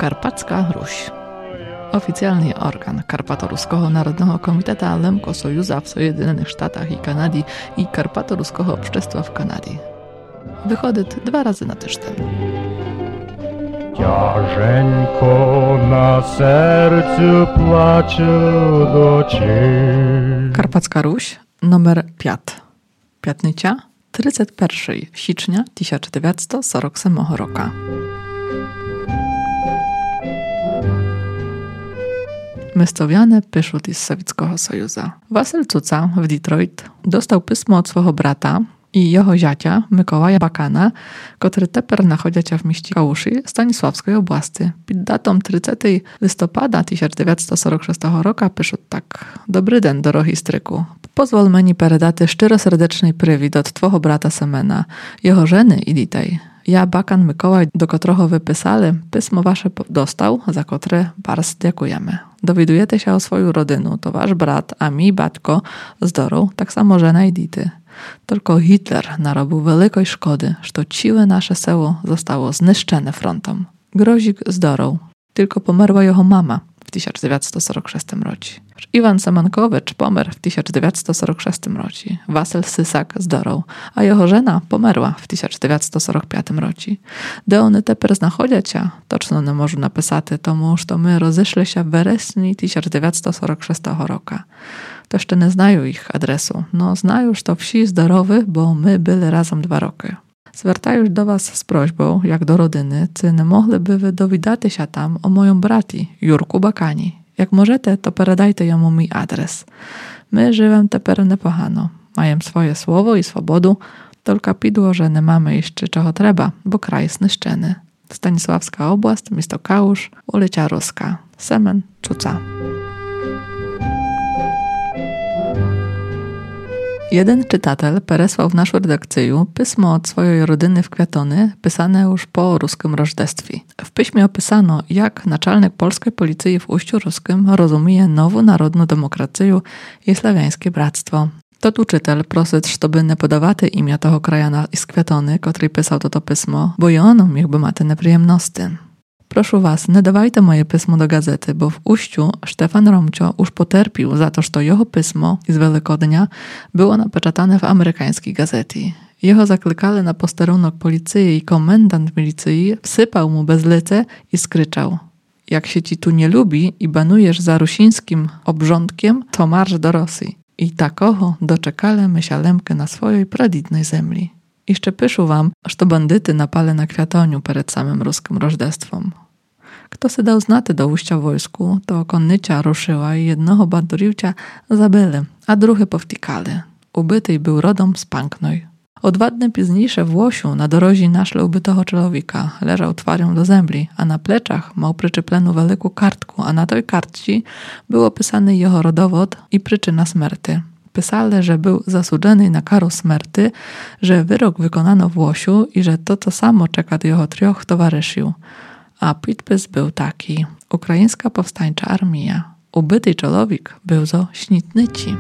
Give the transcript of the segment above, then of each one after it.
Karpacka Ruś. Oficjalny organ Karpato-Ruskiego Narodnego Komiteta Lemko Sojuza w Sojedynionych Sztatach i Kanady i Karpato-Ruskiego Общества w Kanadzie. Wychodzi 2 razy na tydzień. Ciężko na sercu płacze docie. Karpacka Ruś, numer 5. Piatnicя, 31 sierpnia 1947 roku. Mieszczowianie piszą z Sowieckiego Sojuza. Wasyl Cuca w Detroit dostał pismo od swojego brata i jego ziacia Mikołaja Bakana, który teper nachodził się w mieście Kałuszy Stanisławskiej oblasti. Pod datą 30 listopada 1946 roku piszą tak. Dobry den, drogi stryku. Pozwól meni peredati szczeroserdecznej prywit od twojego brata Semena, jego żeny i ditej. Ja, Bakan Mikołaj, do którego wypisali, pismo wasze dostał, za które bardzo dziękujemy. Dowiadujecie się o swoją rodzinę, to wasz brat, a mi batko zdorą, tak samo żena i dity. Tylko Hitler narobił wielkiej szkody, że całe nasze seło zostało zniszczone frontom. Grozik zdorą, tylko pomarła jego mama w 1946 roku. Iwan Semankowicz pomarł w 1946 roku. Wasyl Sysak zdorą, a jego żena pomarła w 1945 roku. Де oni teper знаходять się, точно nie можу написати, тому що ми розійшлися в вересні 1946 roku. To jeszcze nie znają ich adresu, no znają, że to wsi zdrowy, bo my byli razem 2 roki. Zwracają do was z prośbą, jak do rodziny, czy nie mogliby wy dowiadać się tam o moim braci, Jurku Bakani. Jak możecie, to peredajcie jemu mój adres. My żyjemy teper nepogano. Mają swoje słowo i swobodu, tylko pidło, że nie mamy jeszcze czego trzeba, bo kraj jest zniszczony. Stanisławska oblast, miasto Kałusz, ulica Ruska. Semen Cuca. Jeden czytatel peresłał w naszą redakcję pismo od swojej rodziny w Kwiatony, pisane już po ruskim rożdestwie. W piśmie opisano, jak naczelnik polskiej policji w Ujściu Ruskim rozumie nową narodną demokrację i słowiańskie bractwo. To tu czytel prosyć, żeby nie podawaty imię tego krajana z Kwiatony, który pisał to pismo, bo i on miałby ma te nieprzyjemności. Proszę was, nie dawajcie moje pismo do gazety, bo w Uściu Stefan Romcio już poterpił za to, że to jego pismo z Wielkodnia było napeczatane w amerykańskiej gazecie. Jego zaklikali na posterunek policji i komendant milicji wsypał mu bezlice i skryczał. Jak się ci tu nie lubi i banujesz za rusińskim obrządkiem, to marsz do Rosji. I takoho doczekali myśalemkę na swojej pradidnej ziemi. Jeszcze piszę wam, że bandyty napali na Kwiatoniu przed samym ruskim rożdestwem. Kto się dał znaty do ujścia wojsku, to konnicza ruszyła i jednego banduriwcia zabili, a druhy powtikali. Ubyty był rodom z Panknoj. O 2 dni późniejsze w Łosiu na dorożi našli ubytego człowieka. Leżał twarzą do ziemi, a na pleczach miał przyczepioną wielką kartkę, a na tej kartce był opisany jego rodowód i przyczyna śmierci. Pisali, że był zasłużony na karę śmierci, że wyrok wykonano w Łosiu i że to samo czeka jego 3 towarzyszy. A podpis był taki: Ukraińska powstańcza armia. Ubyty człowiek był zo śnitnyci.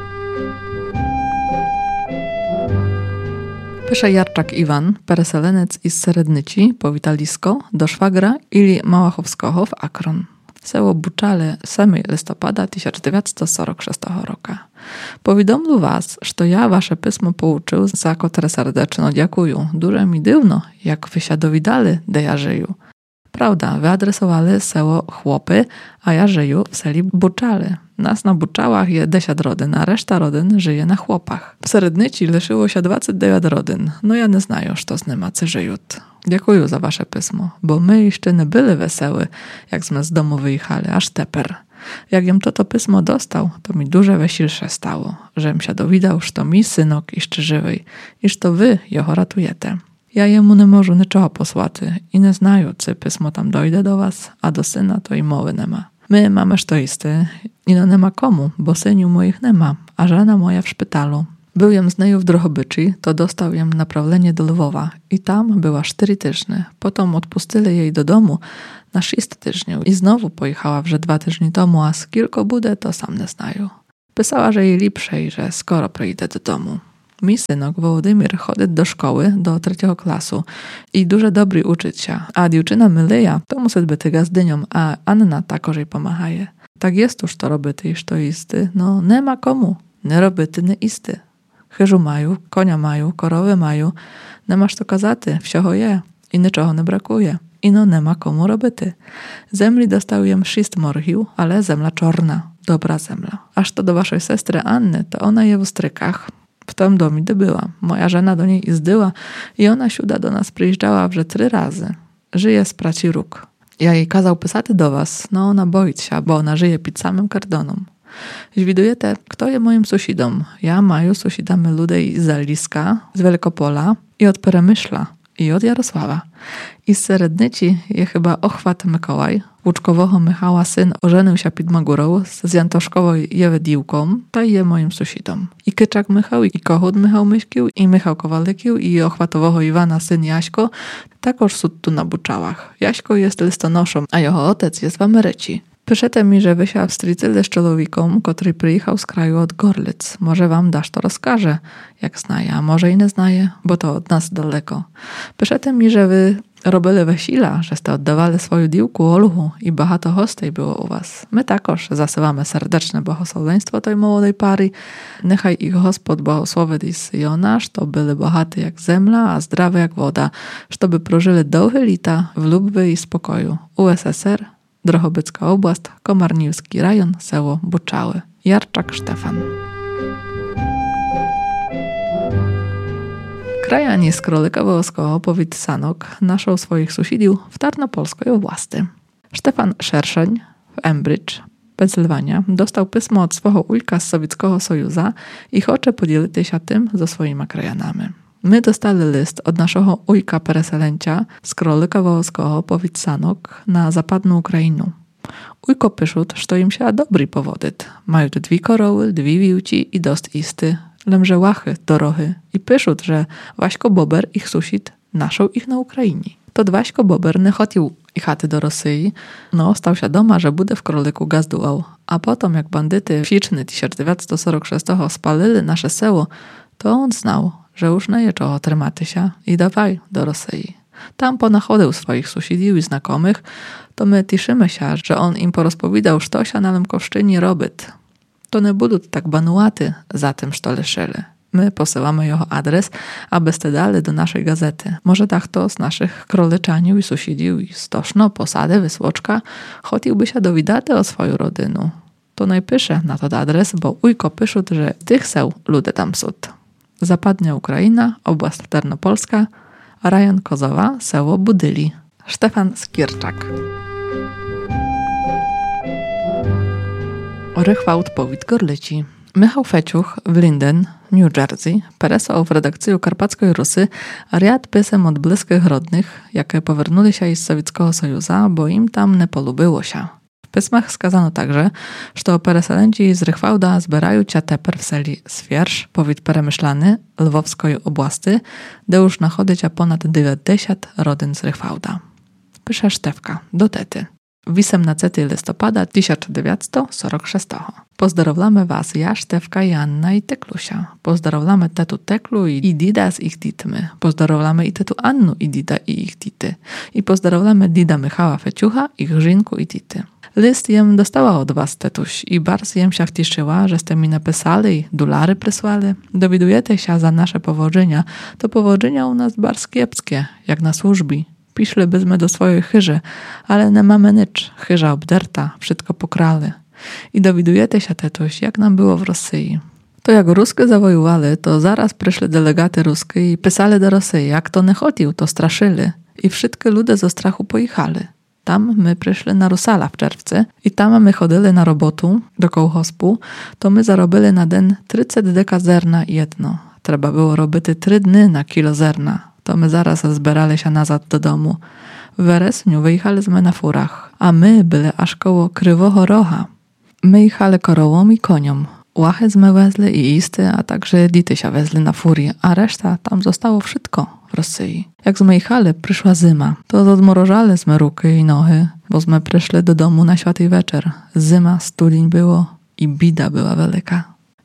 Pisze Jarczak Iwan, pereseleniec z Serednyci, powitalisko do szwagra Ili Małachowskiego w Akron. Seło Buczale 7 listopada 1946 roku. Powiadomił was, że ja wasze pismo pouczył, za które serdecznie dziękuję. Dużo mi dziwno, jak wy się dowiedzieli, gdzie ja żyję. Prawda, wyadresowali seło Chłopy, a ja żyję w seli Buczale. Nas na Buczałach jest 10 rodzin, a reszta rodzin żyje na Chłopach. W Serednyci leszyło się 29 rodzin. No ja nie znaję, że to z Niemacy żyją. Dziękuję za wasze pismo, bo my jeszcze nie byli wesoły, jak sme z domu wyjechali, aż teper. Jak jem to pismo dostał, to mi duże wesilsze stało, żem się dowiedział, że to mi synok jeszcze żywy i że to wy jego ratujecie. Ja jemu nie możu niczego posłać i nie znają, czy pismo tam dojdzie do was, a do syna to i mowy nie ma. My mamy sztoisty i no nie ma komu, bo syniu moich nie ma, a żona moja w szpitalu. Był jem z neju w Drohobyczy, to dostał jem naprawlenie do Lwowa i tam była 4 tygodnie. Potem odpustili jej do domu na 6 tygodni i znowu pojechała wrze 2 tygodnie temu, a z kilku budę to sam nie znają. Pisała, że jej lepsze i że skoro przyjdę do domu. Мій синок Володимир ходить до школи до 3 класу і дуже добре учиться, а дівчина Милея то мусить бути газдинем, а Анна також їй помагає. Так є то, що робити і що їсти, но нема кому. Не робити, не їсти. Хижу маю, коня маю, корови маю. Нема що казати, всього є і нічого не бракує. Іно нема кому робити. Землі dostałem 6 morgів, ale земля чорна, dobra земля. Aż to do waszej sestry Anny, to ona je w strykach. W tym domu gdy była. Moja żona do niej zdyła i ona siuda do nas przyjeżdżała вже 3 razy. Żyje z praci róg. Ja jej kazał pisати do was, no ona boić się, bo ona żyje pід samym kardoном. Widujecie, kto je moim sąsiadom? Ja maju sąsiadami ludzi z Liska, z Wielkopola i od Peremyszla. I od Jarosława. I z Serednyci je chyba Ochwat Mikołaj. Łuczkowego Michała syn ożenił się pід Magurą z Jantoszkową Jewedziłką, to je moim sąsiadom. I Kyczak Michał, i Kochut Michał Myśkił, i Michał Kowalekił, i Ochwatowego Iwana syn Jaśko, takoż sud tu na Buczałach. Jaśko jest listonoszą, a jego otec jest w Ameryce. Piszete mi, że wysia w strycy z człowiekiem, który przyjechał z kraju od Gorlic. Może wam dasz to rozkaże, jak znaje, a może i nie znaje, bo to od nas daleko. Piszete mi, że wy robili wesila, że ste oddawali swoją diłku Olhu i багато hostej było u was. My takoż zasyłamy serdeczne błogosławieństwo tej młodej pary. Niechaj ich Gospod błogosławi i Syjona, że byli bogaty jak zemla, a zdrowe jak woda, żeby prożyli długie lata w lubwie i spokoju. USSR, Drohobycka oblast, Komarniwski rajon, seło Buczały. Jarczak Stefan. Krajani z Królika Wołoskiego powiat Sanok naszą swoich sąsiadów w Tarnopolskiej oblasti. Stefan Szerszeń w Ambridge, Pensylwania, dostał pismo od swojego ujka z Sowieckiego Sojuza i chce podzielić się tym ze swoimi krajanami. My dostali list od naszego ujka pereselęcia z Królika Wołoskiego powiat Sanok na zapadną Ukrainę. Ujko piszut, że im się dobry powodit. Mają 2 koroły, 2 wiłci i dost isty, lemże łachy, dorohy. I piszut, że Waśko Bober, ich sąsiad, naszą ich na Ukrainie. To Waśko Bober nie chodził jechać do Rosji, no stał się doma, że bude w Króliku gazdował. A potem, jak bandyty w sierpniu 1946 spalili nasze seło, to on znał, że już nie je czego trzymać się i dawaj do Rosji. Tam ponachodził swoich sąsiadów i znakomych, to my cieszymy się, że on im porozpowiadał, co się na Lemkowszczynie robić. To nie będą tak banułaty za tym, co leszyli. My posyłamy jego adres, abyście dali do naszej gazety. Może tak to z naszych krolyczaniów i sąsiadów i stoszno, posady, wysłoczka, chciałby się dowiedzieć o swoją rodzinę. To najpisze na ten adres, bo ujko pisze, że tych seł ludzie tam są. Zapadnia Ukraina, oblast Tarnopolska, Rajon Kozowa, seło Budyli. Stefan Skierczak. Rychwałt powiat Gorlici. Michał Feciuch w Linden, New Jersey, peresał w redakcji Karpackiej Rusy riad pisem od bliskich rodnych, jakie powernuli się z Sowieckiego Sojuza, bo im tam nie polubiło się. W pismach skazano także, że pereselenci z Rychwałda zbierają się teper w seli Swierz, powiat Peremyszlany, Lwowskiej oblasti, gdzie już nachodzi się ponad 90 rodzin z Rychwałda. Pisze Sztewka do tety. 18 listopada 1946. Pozdrowlamy was ja, Sztewka, Janna i Teklusia. Pozdrowlamy tetu Teklu i dida z ich ditmy. Pozdrowlamy i tetu Annu i dida i ich dity. I pozdrowlamy dida Michała Feciucha, ich żynku i dity. List jem dostała od was, tetuś, i bardzo jem się wciszyła, żeście mi napisali i dolary przysłali. Dowiadujecie się za nasze powodzenia. To powodzenia u nas bardzo kiepskie, jak na służbie. Piszlibyśmy do swojej chyży, ale nie mamy nic. Chyża obderta, wszystko pokrali. I dowiadujecie się tetuś, jak nam było w Rosji. To jak Ruskie zawojowali, to zaraz przyszli delegaty ruskie i pisali do Rosji, jak to nie chodził, to straszyli. I wszystkie ludzie ze strachu pojechali. Tam my przyszli na Rusala w czerwcu i tam my chodzili na robotu do kołchozpu, to my zarobili na den 30 deka zerna jedno. Trzeba było robić 3 dni na kilo zerna. To my zaraz zbierali się nazad do domu. W weresniu wyjechaliśmy na furach, a my byli aż koło Krywego Rocha. My jechali korową i koniom. Łachy zmy wezli i isty, a także dity się wezli na furii, a reszta tam zostało wszystko w Rosji. Jak zmy jechali, przyszła zima. To odmorożali zmy ruki i nohy, bo zmy przyszli do domu na święty wieczór. Zima, studień było i bida była wielka.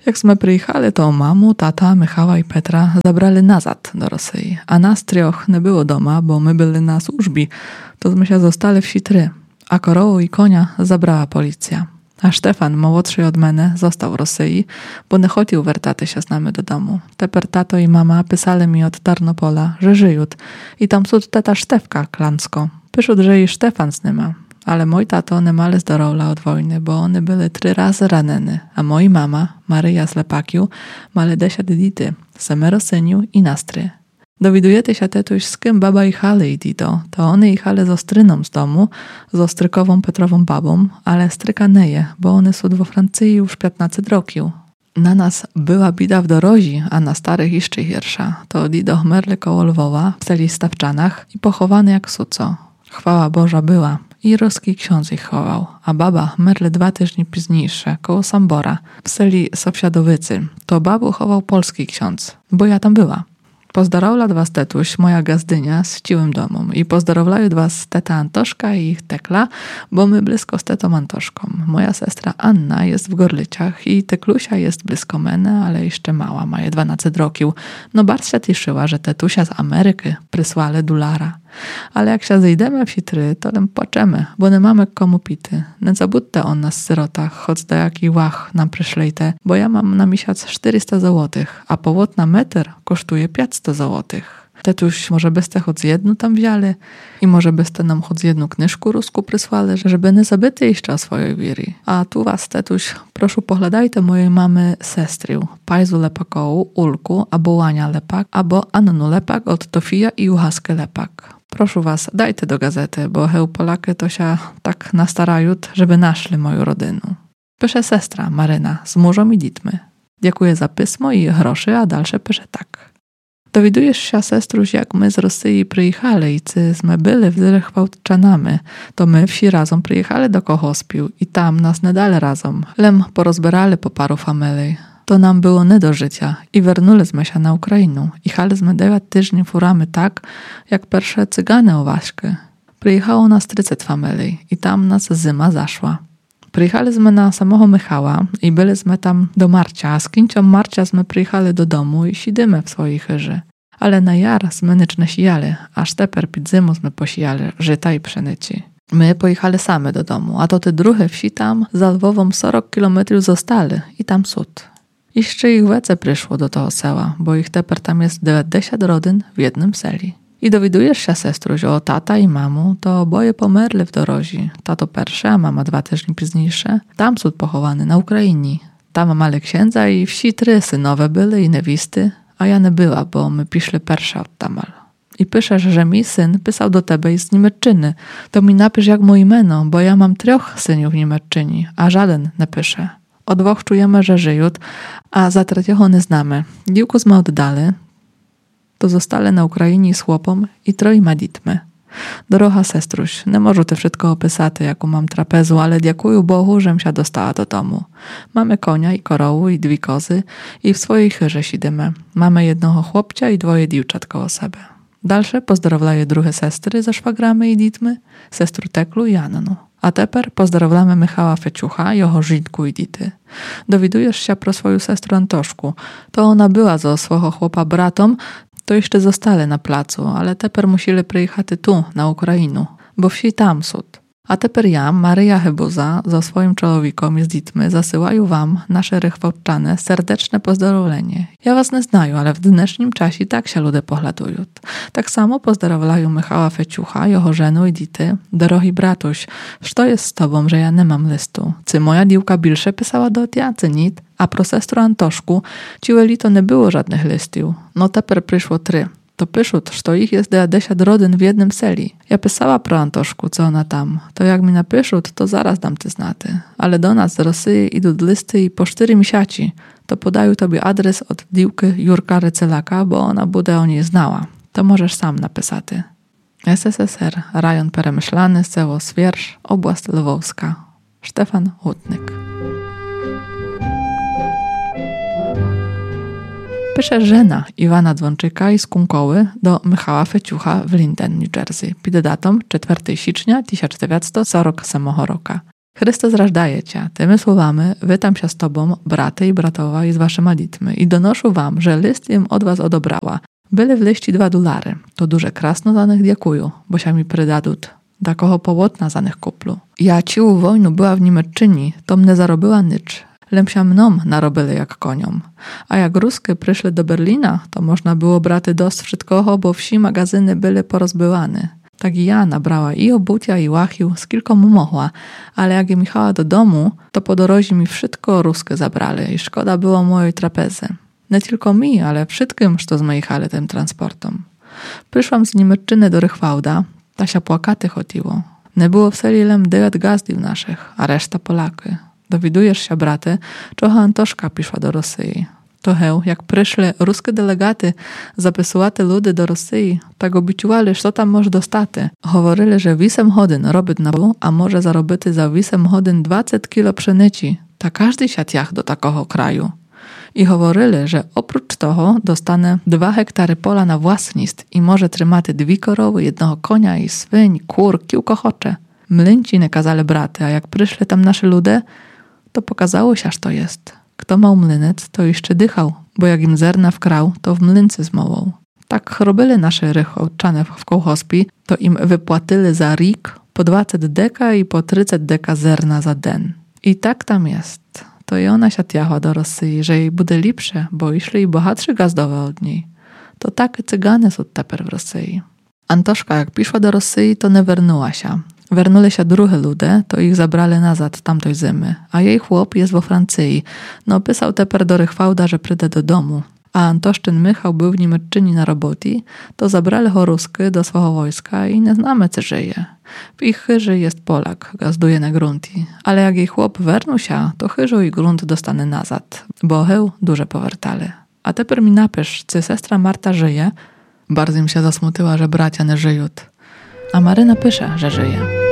Jak sme przyjechali, to mamu, tata, Michała i Petra zabrali nazad do Rosji, a nas trioch nie było doma, bo my byli na służbie, to my się zostali w Sitry, a korołu i konia zabrała policja. A Štefan, młodszy od mnie, został w Rosji, bo nie chciał wracać się z nami do domu. Teper tato i mama pisali mi od Tarnopola, że żyją i tam są teta Štefka Klansko. Piszą, że i Štefan z nima. Ale mój tato nie mali zdrowia od wojny, bo one były 3 razy ranene, a moja mama, Maryja z Lepakiu, mali 10 dzieci, 7 syniów i nas 3. Dowiadujecie się tetuś, z kim baba jechali i dito, to one jechali z ostryną z domu, z ostrykową Petrową babą, ale stryka nie je, bo one są we Francji już 15 roków. Na nas była bida w dorozi, a na starych jeszcze hirsza. To dido chmerli koło Lwowa, w seli Stawczanach i pochowany jak suco. Chwała Boża była. I ruski ksiądz ich chował, a baba chmerli 2 tygodnie późniejsze, koło Sambora, w seli Sofsiadowycy. To babu chował polski ksiądz, bo ja tam była. Pozdrowla was tetuś, moja gazdynia z ciłym domom i pozdrowlają was teta Antoszka i ich Tekla, bo my blisko z tetą Antoszką. Moja sestra Anna jest w Gorlyciach i Teklusia jest blisko mene, ale jeszcze mała, ma je 12 roków. No bardzo się cieszyła, że tetusia z Ameryki przysłali $. Ale jak się zejdziemy w Sitry, to nam płaczemy, bo nie mamy komu pity. Nie zabudźcie o nas syrotach, choć do jaki łach nam przyszlejte, bo ja mam na miesiąc 400 złotych, a powód na metr kosztuje 500 złotych. Tetuś, może byste choć jedną tam wzięli i może byste nam choć jedną knyżku rusku przysłali, żeby nie zabyty jeszcze o swojej wiery. A tu was, tetuś, proszę pogledajcie mojej mamy sestriu, Pajzu Lepakołu, Ulku, albo Łania Lepak, albo Annu Lepak od Tofija i Juhaskę Lepak. Proszę was, dajcie do gazety, bo heu Polaky to się tak nastarają, żeby naszli moją rodzinę. Pisze sestra Maryna z mużą i dzitmy. Dziękuję za pismo i groszy, a dalsze pisze tak. Dowiadujesz się, sestruś, jak my z Rosji przyjechali i cyśmy byli w Zrechwałczanami, to my wsi razem przyjechali do Kochospiu i tam nas nie dali razem. Lem porozbierali po paru familii. To nam było nie do życia i wernulizmy się na Ukrainę. Jechaliśmy 9 tygodni furami tak, jak pierwsze cygany o Waśkę. Przyjechało nas 30 familii i tam nas zima zaszła. Przyjechaliśmy na samego Michała i byliśmy tam do Marcia, a z kincią Marcia jsme przyjechali do domu i siedzimy w swojej chyży. Ale na jar jsme nic nie sijali, aż teper pід zimu jsme posijali żyta i pszenici. My pojechali same do domu, a to te drugie wsi tam za Lwową 40 kilometrów zostali i tam sud. Jeszcze ich wece przyszło do tego sela, bo ich teper tam jest 90 rodzin w jednym seli. I dowiadujesz się, sestruś, o tata i mamu, to oboje pomerli w dorozi. Tato pierwsze, a mama 2 tygodnie późniejsze. Tam są pochowany na Ukrainie. Tam mali księdza i wsi 3 synowe były i niewisty, a ja nie była, bo my piszli pierwsze od tamal. I piszesz, że mi syn pisał do tebe z Niemeczczyny. To mi napisz jak moje imię, bo ja mam 3 synów w Niemeczczyni, a żaden nie pisze. O 2 czujemy, że żyją, a za 3 nie znamy. Dziłku sme oddali, to zostali na Ukrainie z chłopom i 3 dzitmi. Doroga sestruś, nie możu te wszystko opisać, jaką mam trapezu, ale dziękuję Bogu, żem się dostała do domu. Mamy konia i korołu i 2 kozy i w swojej chyrze siedzimy. Mamy 1 chłopcia i 2 dziewczat koło siebie. Dalsze pozdrawlaję drugie sestry ze szwagrami i dzitmi, sestru Teklu i Annu. A teper pozdrawляmy Michała Feciucha, jeho żydku i dity. Dowiadujesz się pro swoją sestrę Antoszku. To ona była za swojego chłopa bratom, to jeszcze zostali na placu, ale teper musieli przyjechać tu, na Ukrainę, bo wsi tam sud. A teper ja, Maryja Chybuza, za swoim człowiekom i z dzitmi zasyłają wam, nasze rychwałczane, serdeczne pozdrowienie. Ja was nie znaję, ale w dnesznym czasie tak się ludzie pogladują. Tak samo pozdrawlają Michała Feciucha, jeho żenu i dzity. Drogi bratuś, co jest z tobą, że ja nie mam listu? Czy moja diłka bilsze pisała do tja, czy nit? A pro sestru Antoszku, ciłeli to nie było żadnych listów. No teper przyszło 3. To piszą, że ich jest 10 rodzin w jednym seli. Ja pisała pro Antoszku, co ona tam. To jak mi napiszą, to zaraz dam ty znaty. Ale do nas z Rosji idą listy i po 4 miesiące to podają tobie adres od diłki Jurka Rycylaka, bo ona bude o niej znała. To możesz sam napisać. SSSR, Rajon Peremyślany, Seło Swierz, Oblast Lwowska. Štefan Hutnik. Pisze żena Iwana Dzwonczyka i z Kunkoły do Michała Feciucha w Linden, New Jersey, pod datą 4 sierpnia 1947 roku. Chrystus rażdaje cię, tymi słowami wytam się z tobą, braty i bratowa, i z waszyma dzitmi, i donoszę wam, że list im od was odebrała. Byli w liści $2, to duże krasno za nich dziękuję, bo się mi przydadut. Takoho połotna za nich kuplu. Ja ciu wojnu była w Niemczyni, to mnie zarobiła nicz. Lemsia mnom narobili jak koniom. A jak Ruskie przyszły do Berlina, to można było braty dost wszystkoho, bo wsi magazyny były porozbywane. Tak i ja nabrała i obucia, i łachił, z kilkom mogła, ale jak jechała do domu, to po dorozie mi wszystko Ruskie zabrali i szkoda było mojej trapezy. Nie tylko mi, ale wszystkim, co zmajechali tym transportom. Przyszłam z Niemczyny do Rychwałda, ta się płakaty chodziło. Nie było w seli lem 9 gazdów naszych, a reszta Polaky. Dowidujesz się, braty, trochę Antoszka piszła do Rosji. To jak przyszli ruskie delegaty zapisywaty ludy do Rosji, tak obiciowali, co tam może dostaty. Говорили, że 8 godzin robić na pół, a może zarobić za 8 godzin 20 kilo pszenicy. Ta każdy siat do takiego kraju. I говорили, że oprócz toho dostane 2 hektary pola na własność i może trzymać 2 korowy, 1 konia i swyń, kur, kiłko chocze. Mlynci nie kazali braty, a jak przyszli tam nasze ludy, to pokazało się, aż to jest. Kto mał mlynec, to jeszcze dychał, bo jak im zerna wkrał, to w mlynce zmołał. Tak robili nasze rychowczane w kołchozpi, to im wypłatyli za rik po 20 deka i po 30 deka zerna za den. I tak tam jest. To i ona się tiahła do Rosji, że jej bude lepsze, bo išli i bohatsze gazdowe od niej. To takie cygany są teper w Rosji. Antoszka, jak piszła do Rosji, to nie wernuła się. Wernuli się drugie ludy, to ich zabrali nazad tamtej zimy, a jej chłop jest we Francji. No pisał teper do Rychwałda, że przyjdzie do domu. A Antoszczyn Michał był w Niemczyni na roboti, to zabrali ho Ruskie do swego wojska i nie znamy, co żyje. W ich chyży jest Polak, gazduje na grunti, ale jak jej chłop wernu się, to chyżu i grunt dostanie nazad, bo heł duże powertali. A teper mi napisz, czy sestra Marta żyje? Bardzo im się zasmutyła, że bracia nie żyją. A Maryna pisze, że żyje.